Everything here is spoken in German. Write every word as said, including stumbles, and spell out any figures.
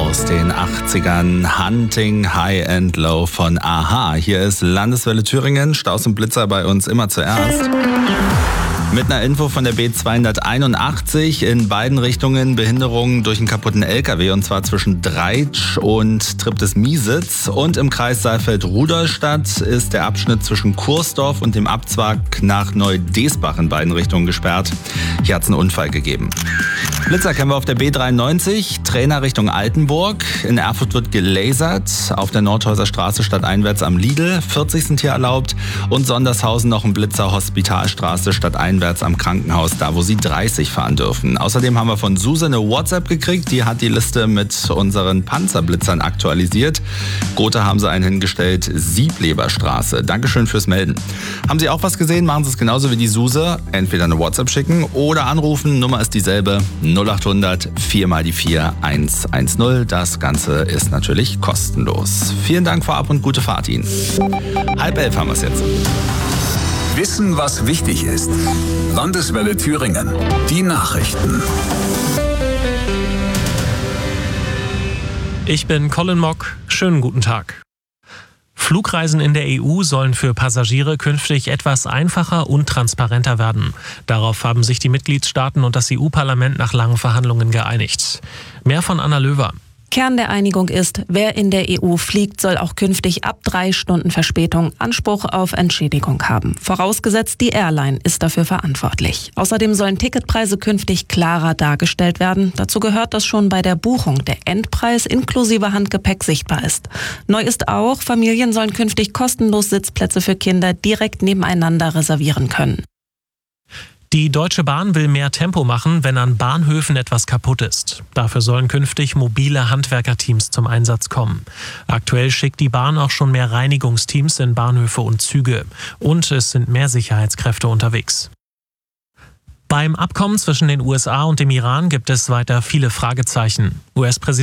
aus den achtzigern. Hunting High and Low von Aha. Hier ist Landeswelle Thüringen. Staus und Blitzer bei uns immer zuerst. Mit einer Info von der B zweihunderteinundachtzig. In beiden Richtungen Behinderungen durch einen kaputten L K W, und zwar zwischen Dreitsch und Treptow-Miesitz. Und im Kreis Saalfeld-Rudolstadt ist der Abschnitt zwischen Kursdorf und dem Abzweig nach Neu-Desbach in beiden Richtungen gesperrt. Hier hat es einen Unfall gegeben. Blitzer kennen wir auf der B dreiundneunzig, Trainer Richtung Altenburg. In Erfurt wird gelasert. Auf der Nordhäuser Straße stadteinwärts am Lidl. vierzig sind hier erlaubt. Und Sondershausen noch ein Blitzer, Hospitalstraße stadteinwärts am Krankenhaus, da wo Sie dreißig fahren dürfen. Außerdem haben wir von Suse eine WhatsApp gekriegt. Die hat die Liste mit unseren Panzerblitzern aktualisiert. Gotha haben sie einen hingestellt, Siebleberstraße. Dankeschön fürs Melden. Haben Sie auch was gesehen? Machen Sie es genauso wie die Suse. Entweder eine WhatsApp schicken oder anrufen. Nummer ist dieselbe. null achthundert vier mal die vier eins eins null. Das Ganze ist natürlich kostenlos. Vielen Dank vorab und gute Fahrt Ihnen. Halb elf haben wir es jetzt. Wissen, was wichtig ist. Landeswelle Thüringen. Die Nachrichten. Ich bin Colin Mock. Schönen guten Tag. Flugreisen in der E U sollen für Passagiere künftig etwas einfacher und transparenter werden. Darauf haben sich die Mitgliedstaaten und das E U-Parlament nach langen Verhandlungen geeinigt. Mehr von Anna Löwer. Kern der Einigung ist, wer in der E U fliegt, soll auch künftig ab drei Stunden Verspätung Anspruch auf Entschädigung haben. Vorausgesetzt, die Airline ist dafür verantwortlich. Außerdem sollen Ticketpreise künftig klarer dargestellt werden. Dazu gehört, dass schon bei der Buchung der Endpreis inklusive Handgepäck sichtbar ist. Neu ist auch, Familien sollen künftig kostenlos Sitzplätze für Kinder direkt nebeneinander reservieren können. Die Deutsche Bahn will mehr Tempo machen, wenn an Bahnhöfen etwas kaputt ist. Dafür sollen künftig mobile Handwerkerteams zum Einsatz kommen. Aktuell schickt die Bahn auch schon mehr Reinigungsteams in Bahnhöfe und Züge. Und es sind mehr Sicherheitskräfte unterwegs. Beim Abkommen zwischen den U S A und dem Iran gibt es weiter viele Fragezeichen. U S-Präsident